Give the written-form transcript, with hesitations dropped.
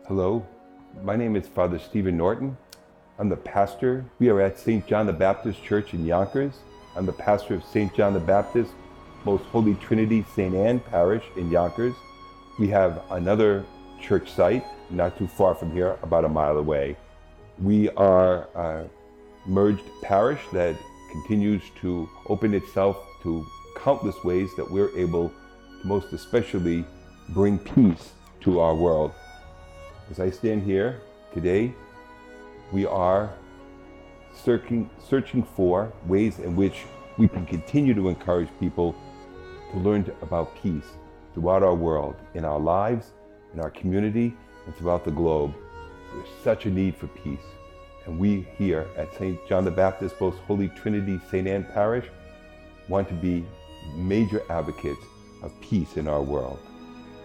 Hello, my name is Father Stephen Norton. I'm the pastor. We are at St. John the Baptist Church in Yonkers. I'm the pastor of St. John the Baptist, Most Holy Trinity St. Anne Parish in Yonkers. We have another church site not too far from here, about a mile away. We are a merged parish that continues to open itself to countless ways that we're able to most especially bring peace to our world. As I stand here today, we are searching for ways in which we can continue to encourage people to learn about peace throughout our world, in our lives, in our community, and throughout the globe. There's such a need for peace. And we here at St. John the Baptist, Most Holy Trinity St. Anne Parish want to be major advocates of peace in our world.